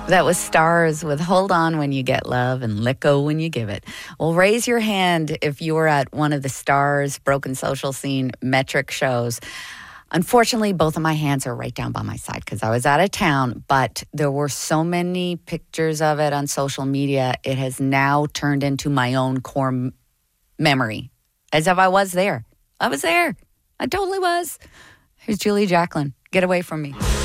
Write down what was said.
That was Stars with Hold On When You Get Love and Let Go When You Give It. Well, raise your hand if you were at one of the Stars Broken Social Scene metric shows. Unfortunately, both of my hands are right down by my side because I was out of town, but there were so many pictures of it on social media. It has now turned into my own core memory, as if I was there. I was there. I totally was. Here's Julie Jacklin. Get away from me.